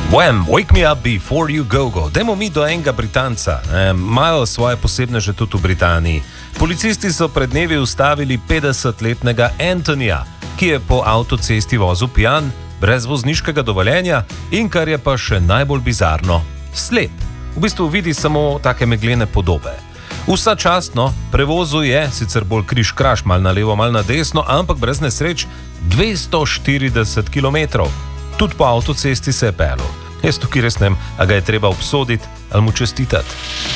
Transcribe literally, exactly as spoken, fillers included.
Wham, wake me up before you go go. Dajmo mi do enega Britanca. Imajo svoje posebne že tudi v Britaniji. Policisti so pred dnevi ustavili petdesetletnega Antonija, ki je po avtocesti vozil pijan, brez vozniškega dovoljenja in, kar je pa še najbolj bizarno, slep. V bistvu vidi samo take meglene podobe. Vsa častno, prevozu je sicer bolj križ-kraž, mal na levo, mal na desno, ampak brez nesreč dvesto štirideset kilometrov. Tudi po avtocesti se je pelil. Jaz tukaj res ne vem, a ga je treba obsoditi ali mu čestitati.